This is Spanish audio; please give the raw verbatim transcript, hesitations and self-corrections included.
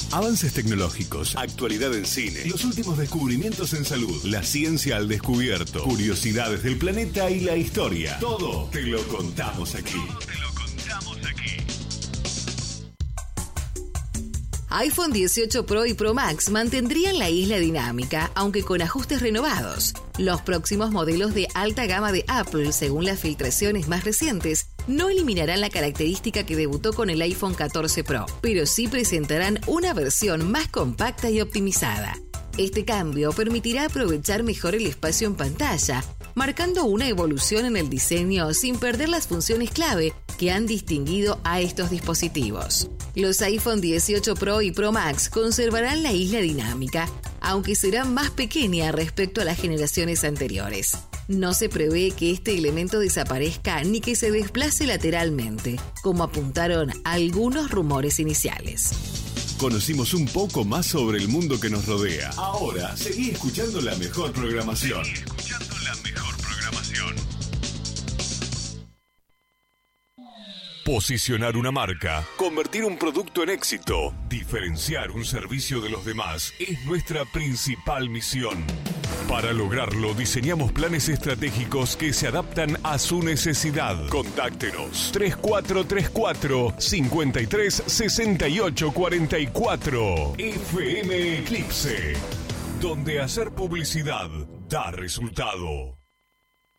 Avances tecnológicos, actualidad en cine, los últimos descubrimientos en salud, la ciencia al descubierto, curiosidades del planeta y la historia. Todo te lo contamos aquí. Todo te lo contamos aquí. iPhone dieciocho Pro y Pro Max mantendrían la isla dinámica, aunque con ajustes renovados. Los próximos modelos de alta gama de Apple, según las filtraciones más recientes, no eliminarán la característica que debutó con el iPhone catorce Pro, pero sí presentarán una versión más compacta y optimizada. Este cambio permitirá aprovechar mejor el espacio en pantalla, marcando una evolución en el diseño sin perder las funciones clave que han distinguido a estos dispositivos. Los iPhone dieciocho Pro y Pro Max conservarán la isla dinámica, aunque será más pequeña respecto a las generaciones anteriores. No se prevé que este elemento desaparezca ni que se desplace lateralmente, como apuntaron algunos rumores iniciales. Conocimos un poco más sobre el mundo que nos rodea. Ahora, seguí escuchando la mejor programación. Seguí escuchando la mejor programación. Posicionar una marca, convertir un producto en éxito, diferenciar un servicio de los demás es nuestra principal misión. Para lograrlo, diseñamos planes estratégicos que se adaptan a su necesidad. Contáctenos tres cuatro tres cuatro, cinco tres seis ocho cuatro cuatro. F M Eclipse, donde hacer publicidad da resultado.